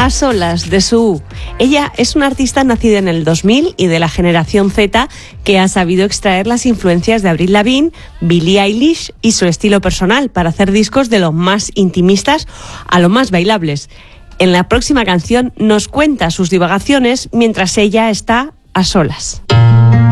A solas, de Sue. Ella es una artista nacida en el 2000 y de la generación Z que ha sabido extraer las influencias de Avril Lavigne, Billie Eilish y su estilo personal para hacer discos de los más intimistas a los más bailables. En la próxima canción nos cuenta sus divagaciones mientras ella está a solas.